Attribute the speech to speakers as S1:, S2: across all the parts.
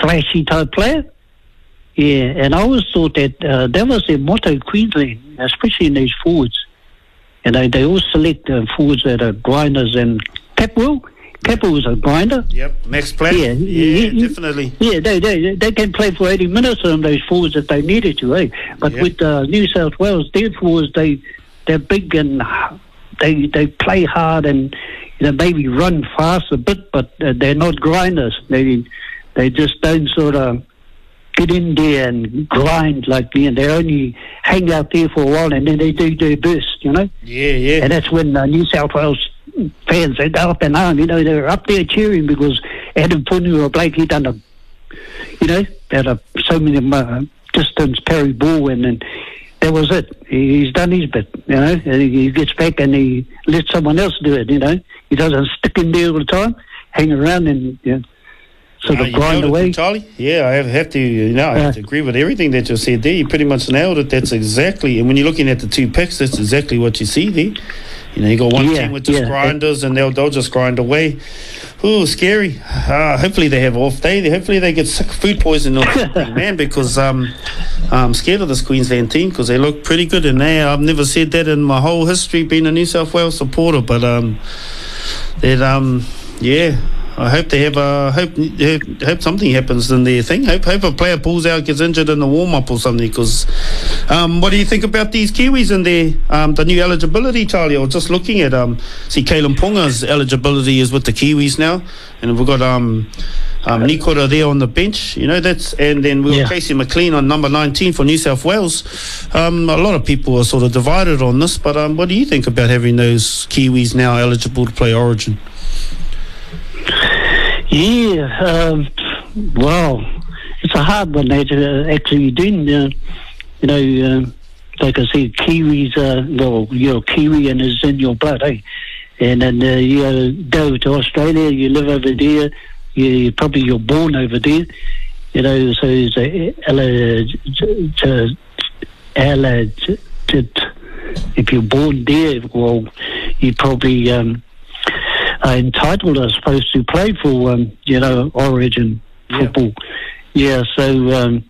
S1: flashy type player. Yeah, and I always thought that that was their motto, Queensland, especially in these forwards. You know, they always select forwards that are grinders, and Capwell was a grinder.
S2: Yep, Max Platt. Yeah, definitely.
S1: Yeah, they can play for 80 minutes on those forwards if they needed to, eh? But with New South Wales, their forwards, they're big and they play hard and maybe run fast a bit, but they're not grinders. They just don't sort of get in there and grind like me, and they only hang out there for a while and then they do their best,
S2: Yeah.
S1: And that's when New South Wales fans, they go up and on, they're up there cheering because Adam Punu or Blake, he done so many distance parry ball, and then that was it. He's done his bit, and he gets back and he lets someone else do it, He doesn't stick in there all the time, hang around and, sort of grind away.
S2: Charlie? Yeah, I have to, I have to agree with everything that you said there. You pretty much nailed it. That's exactly, and when you're looking at the two picks, that's exactly what you see there. You got one team with just grinders, and they'll just grind away. Ooh, scary. Hopefully they have off day. Hopefully they get sick food poisoning or something, man, because I'm scared of this Queensland team because they look pretty good. And I've never said that in my whole history being a New South Wales supporter, but I hope they have hope something happens in their thing. Hope a player pulls out, gets injured in the warm-up or something, because what do you think about these Kiwis and the new eligibility, Charlie? I was just looking at see Kalen Ponga's eligibility is with the Kiwis now, and we've got Nikora there on the bench, and then we've got Casey McLean on number 19 for New South Wales. A lot of people are sort of divided on this, but what do you think about having those Kiwis now eligible to play Origin?
S1: Yeah, well, it's a hard one actually doing. Like I said, Kiwis, you're Kiwi and it's in your blood, eh? And then you go to Australia, you live over there, you're born over there, so if you're born there, well, you probably are entitled, I suppose, to play for, Origin football. Yeah, so,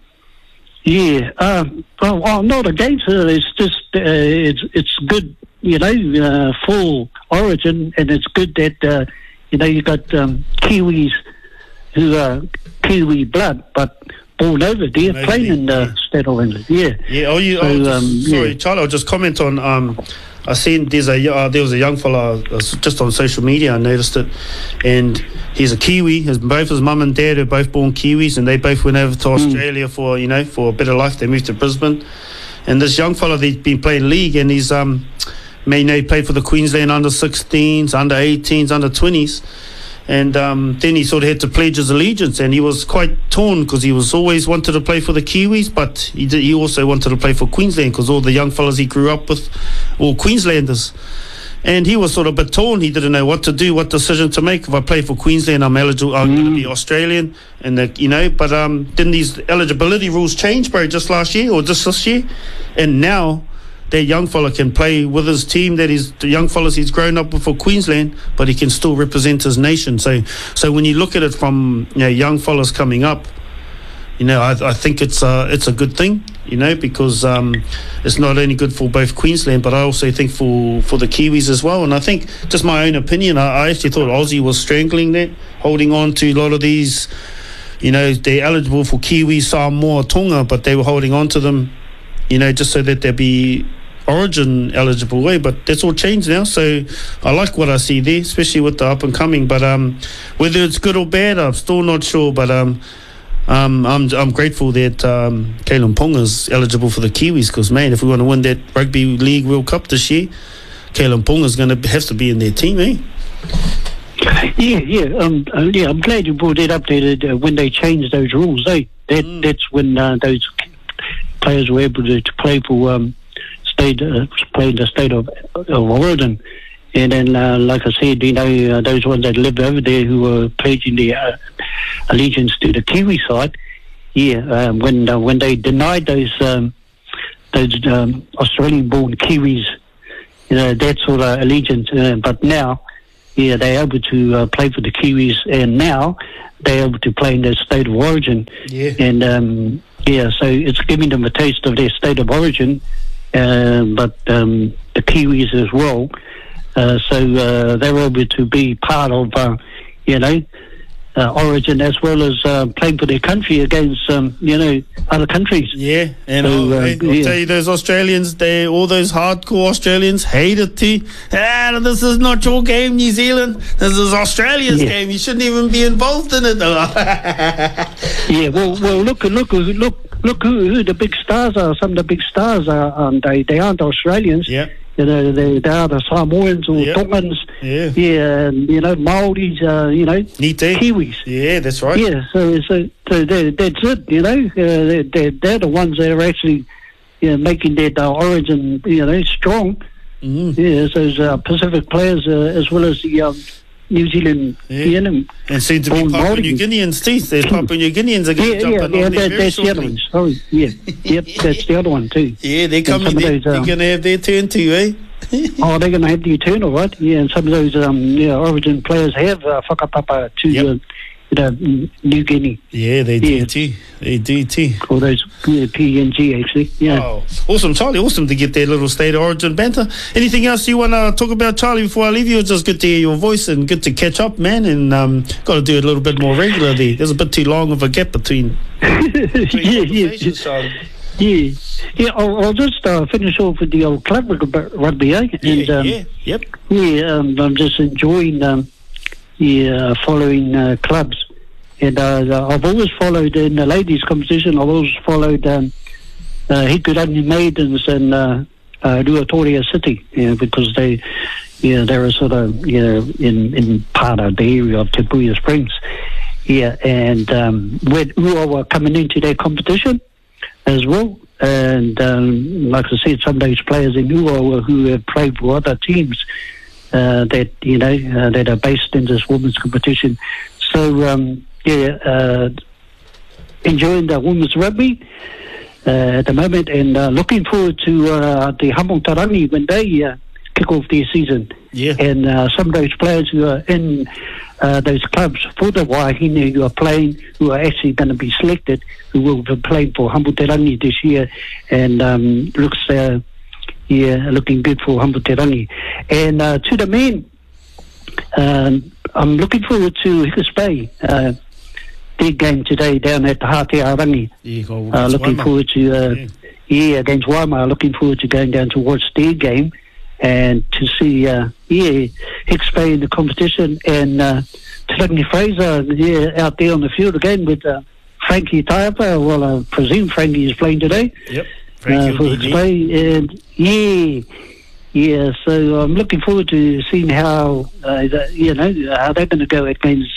S1: well, I'm not against it. It's just, it's good, for Origin, and it's good that, you got Kiwis who are Kiwi blood, but born over there, playing in the state of England. Yeah.
S2: Yeah. Sorry, Charlie, I'll just comment on. I seen there was a young fella just on social media. I noticed it, and he's a Kiwi. Both his mum and dad are both born Kiwis, and they both went over to Australia for a better life. They moved to Brisbane, and this young fella, they've been playing league, and he's he played for the Queensland under 16s, under 18s, under 20s. And then he sort of had to pledge his allegiance, and he was quite torn because he was always wanted to play for the Kiwis, but he also wanted to play for Queensland because all the young fellas he grew up with, all Queenslanders. And he was sort of a bit torn. He didn't know what to do, what decision to make. If I play for Queensland, I'm eligible. I'm going to be Australian, and But didn't these eligibility rules change, bro, just last year or just this year? And now that young fella can play with his team, the young fellas he's grown up with for Queensland, but he can still represent his nation. So when you look at it from young fellas coming up, I think it's a good thing, because it's not only good for both Queensland, but I also think for the Kiwis as well. And I think, just my own opinion, I actually thought Aussie was strangling that, holding on to a lot of these. They're eligible for Kiwi, Samoa, Tonga, but they were holding on to them, just so that they'd be Origin eligible way, but that's all changed now. So I like what I see there, especially with the up and coming. But whether it's good or bad, I'm still not sure. But I'm grateful that Kalen Ponga's eligible for the Kiwis, because man, if we want to win that Rugby League World Cup this year, Kalen Ponga's going to have to be in their team, eh?
S1: Yeah. I'm glad you brought that up there. When they changed those rules, that's when those players were able to play for play in the state of Origin. And then, like I said, those ones that lived over there who were pledging their allegiance to the Kiwi side, when they denied those Australian-born Kiwis, that sort of allegiance. But now, they're able to play for the Kiwis, and now they're able to play in their state of origin.
S2: Yeah.
S1: And so it's giving them a taste of their state of origin, but the Kiwis as well. So they're able to be part of, origin, as well as playing for their country against, other countries.
S2: Yeah, and I'll tell you, those Australians, all those hardcore Australians hate it too. This is not your game, New Zealand. This is Australia's game. You shouldn't even be involved in it.
S1: Well, look who the big stars are. Some of the big stars are, they aren't Australians.
S2: Yeah.
S1: They are the Samoans or Tongans.
S2: Yeah.
S1: Maoris, Kiwis.
S2: Yeah, that's right.
S1: Yeah, so that's it, they're the ones that are actually making their origin, strong.
S2: Mm-hmm.
S1: Yeah, so Pacific players as well as the New Zealand,
S2: and seem to be Papua New Guineans too. There's Papua New Guineans again jumping on there
S1: that's the other one. Sorry, yep, that's the other one too.
S2: Yeah, they're coming. They're going to have their turn too, eh?
S1: They're going to have their turn, all right. Yeah, and some of those origin players have whakapapa to New Guinea.
S2: Yeah, they do too. They do too.
S1: All those PNG actually. Yeah.
S2: Oh, awesome, Charlie. Awesome to get their little state of origin banter. Anything else you want to talk about, Charlie, before I leave you? It's just good to hear your voice and good to catch up, man. And got to do it a little bit more regularly. There's a bit too long of a gap between conversations, Charlie.
S1: Yeah. I'll just finish off with the old club rugby, eh? And,
S2: yep.
S1: I'm just enjoying following clubs, and I've always followed in the ladies' competition. I've always followed Hikurangi Maidens and Ruatoria City, because they're sort of in part of the area of Te Puia Springs. Yeah, and with Ua coming into their competition as well, and like I said, some of those players in Ua who have played for other teams that are based in this women's competition. So enjoying the women's rugby at the moment, and looking forward to the Hamo Tarangi when they kick off their season.
S2: Yeah.
S1: And some of those players who are in those clubs for the Wahine who are actually going to be selected, who will be playing for Hamo Tarangi this year, and looks looking good for Hamo Tarangi. And to the men, I'm looking forward to Hicks Bay, their game today down at the Hātearangi. Looking forward to, against Waimar. Looking forward to going down to watch their game and to see, Hicks Bay in the competition, and Tirangi Fraser, out there on the field again with Frankie Taiapa. Well, I presume Frankie is playing today.
S2: Yep.
S1: For Hicks Bay, and so I'm looking forward to seeing how how they're going to go against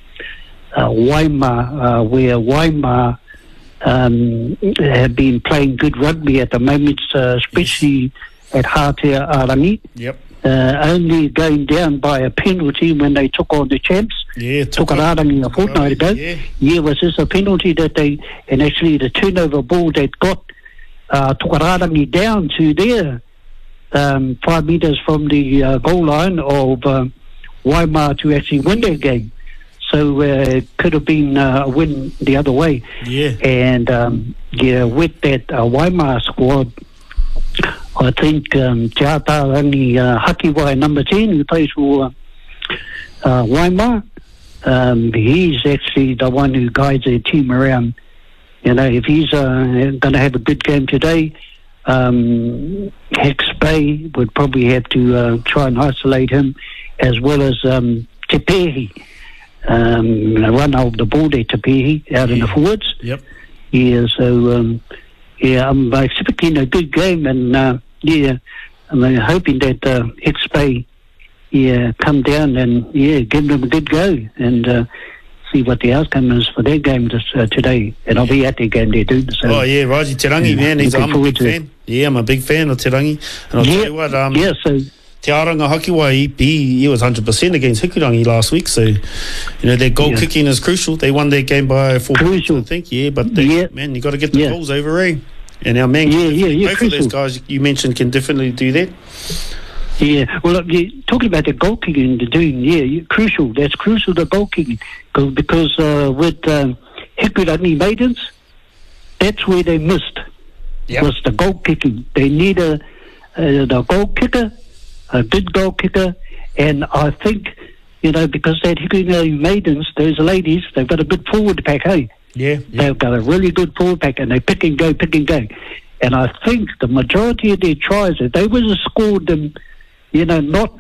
S1: Waimar, where Waimar have been playing good rugby at the moment, especially at Hātearangi.
S2: Yep.
S1: Only going down by a penalty when they took on the champs.
S2: Yeah,
S1: Tukarangi a fortnight ago. Yeah, was this a penalty that and actually the turnover ball that got Tukarangi down to there, 5 metres from the goal line of Waimar to actually win that game. So it could have been a win the other way.
S2: Yeah.
S1: And with that Waimar squad, I think Te Atarangi Hakiwai number 10, who plays for Waimar, he's actually the one who guides their team around. If he's going to have a good game today, Hicks Bay would probably have to try and isolate him, as well as Te Pehi, run over the ball there, Te Pehi, out in the forwards.
S2: Yep.
S1: Yeah, so I'm expecting a good game, and I'm hoping that Hicks Bay come down and give them a good go, and see what the outcome is for their game today. And I'll be at their game there too. So,
S2: Raji Te Rangi, man, I'm a big fan. Yeah, I'm a big fan of Te Rangi. And I'll tell you what,
S1: so
S2: Te Aranga Hakiwai, he was 100% against Hikurangi last week, so their goal kicking is crucial. They won their game by 4 points, I think. But man, you got to get the goals over, eh? And our man, both of those guys you mentioned can definitely do that.
S1: Yeah, well, look, you're talking about the goal kicking, the doing, crucial. That's crucial, the goal kicking. Because with Hikurangi Maidens, that's where they missed, was the goal kicking. They need the goal kicker, a good goal kicker, and I think, because that Hikurangi Maidens, those ladies, they've got a good forward pack, hey?
S2: Yeah.
S1: They've got a really good forward pack, and they pick and go. And I think the majority of their tries, if they would have scored them, not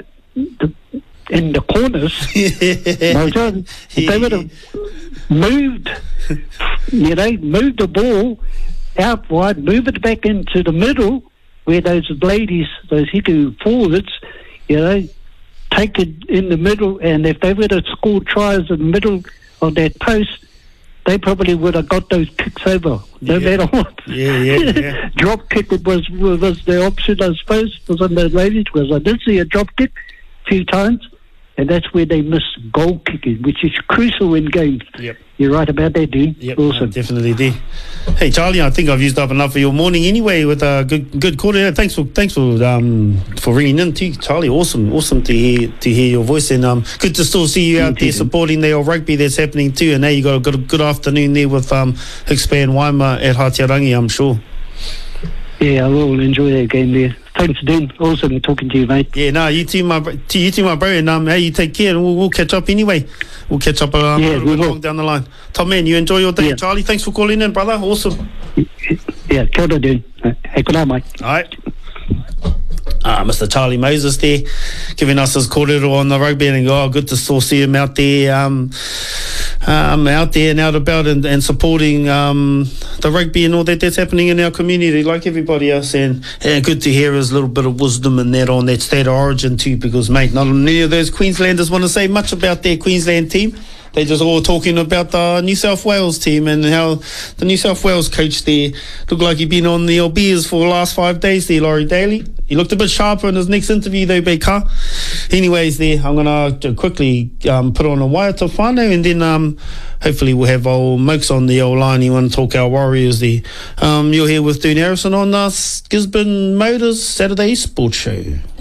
S1: in the corners, if they would have moved, moved the ball out wide, move it back into the middle, where those ladies, those Hiku forwards, take it in the middle, and if they would have scored tries in the middle of that post, they probably would have got those kicks over, no matter what.
S2: Yeah.
S1: Drop kick was the option, I suppose, for some of those ladies, because I did see a drop kick a few times, and that's where they miss goal kicking, which is crucial in games.
S2: Yep.
S1: You're right about that, dude.
S2: Yep,
S1: awesome.
S2: Definitely do. Hey, Charlie, I think I've used up enough of your morning anyway with a good quarter. Thanks for ringing in too, Charlie. Awesome to hear your voice, and good to still see you out there supporting the old rugby that's happening too. And now you got a good afternoon there with Hickspan Waima at Hatiarangi, I'm sure.
S1: Yeah, I will enjoy that game there. Thanks, Dean. Awesome talking to you, mate.
S2: Yeah, no, you too, my bro. And hey, you take care, and we'll catch up anyway. We'll catch up a little bit long down the line. Tom, man, you enjoy your day. Charlie, thanks for calling in, brother. Awesome.
S1: Yeah, kia ora, Dean. Hey, good night, mate.
S2: All right. Mr. Charlie Moses there, giving us his kōrero on the rugby, and good to still see him out there, out there and out about and supporting the rugby and all that's happening in our community, like everybody else, and good to hear his little bit of wisdom and that on that state of origin too, because mate, not many of those Queenslanders want to say much about their Queensland team. They're just all talking about the New South Wales team and how the New South Wales coach there looked like he'd been on the LBs for the last 5 days there, Laurie Daly. He looked a bit sharper in his next interview though, Beka. Anyways, there, I'm going to quickly put on a wire to whānau, and then hopefully we'll have old Mokes on the old line. You want to talk our Warriors there. You're here with Dune Harrison on Gisborne Motors Saturday Sports Show.